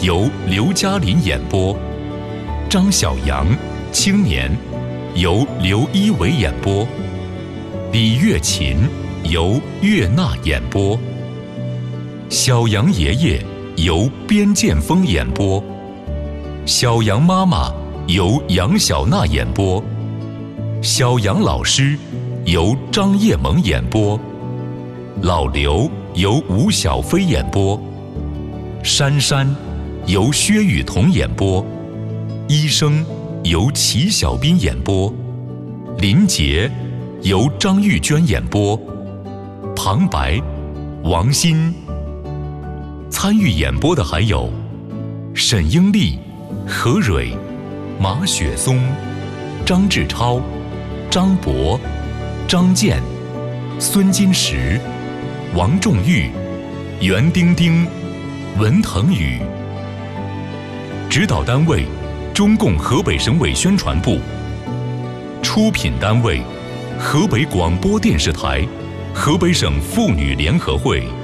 由刘嘉林演播；张小阳，青年，由刘一伟演播；李月琴，由岳娜演播；小杨爷爷，由边建峰演播；小杨妈妈，由杨小娜演播；小杨老师，由张叶萌演播；老刘，由吴小飞演播；珊珊，由薛雨桐演播；医生，由齐小斌演播；林杰，由张玉娟演播；旁白，王鑫。参与演播的还有沈英丽、何蕊、马雪松、张志超、张博、张健、孙金石、王仲玉、袁丁丁、文腾宇。指导单位：中共河北省委宣传部。出品单位：河北广播电视台、河北省妇女联合会。